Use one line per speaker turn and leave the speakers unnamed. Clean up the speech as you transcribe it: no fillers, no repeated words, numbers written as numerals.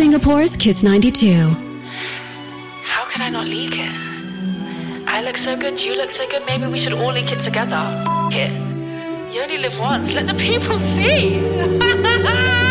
Singapore's Kiss 92.
How could I not leak it? I look so good, you look so good, maybe we should all leak it together. It. You only live once, let the people see.